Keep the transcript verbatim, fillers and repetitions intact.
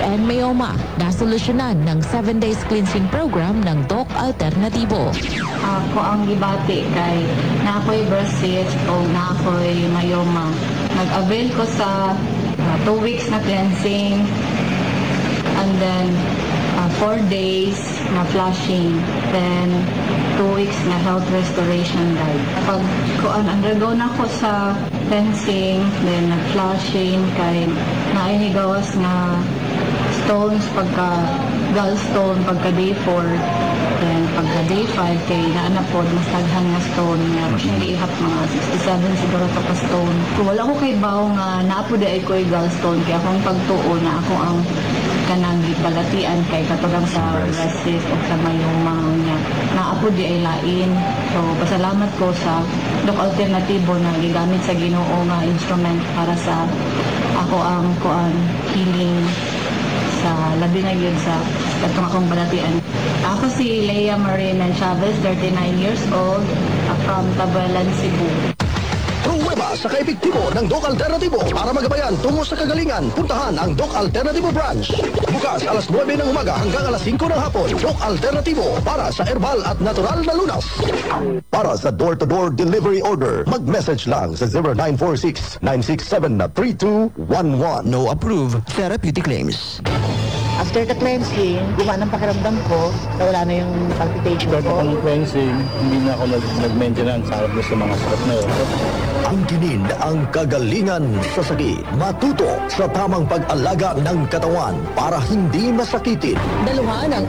and myoma na solusyonan ng seven days cleansing program ng Doc Alternatibo. Ako ang gibati kay na ako'y breast cyst o na ako'y myoma. Nag-avail ko sa uh, two weeks na cleansing and then uh, four days na flushing, then two weeks na health restoration guide. Pag kuan undergo na ko sa cleansing, then nag-flushing kay nainigawas na stones pagka gallstone pagka day four. Then pagka day five kay naana po mas daghan nga stone nga hindi ihap mga sixty-seven siguro to ka stone. Kung wala ko kay bawo nga naapo day ko gallstone kay akong pagtuo na ako ang kanang gipalatian kay katugang sa breast cyst o sa myoma niya. Naapo di ay lain. So pasalamat ko sa Doc Alternatibo na gigamit sa Ginoo nga instrument para sa ako ang kuan healing sa labi na yun sa katong akong balatian. Ako si Leia Marina Chavez, thirty-nine years old, from Tabalan, Cebu. Pruweba sa kaepektibo ng Doc Alternatibo para magabayan tungo sa kagalingan. Puntahan ang Doc Alternatibo branch. Bukas alas nuwebe ng umaga hanggang alas singko ng hapon. Doc Alternatibo para sa herbal at natural na lunas. Para sa door-to-door delivery order, mag-message lang sa zero nine four six, nine six seven, three two one one. No approved therapeutic claims. After the cleansing, gumaan ang pakiramdam ko, na wala na yung palpitation After ko. ng cleansing, hindi na ako nag- nag-maintenance sa sa mga sakit na yun. Ang kinin ang kagalingan sa sakit. Matuto sa tamang pag-alaga ng katawan para hindi masakitin. Daluhan ang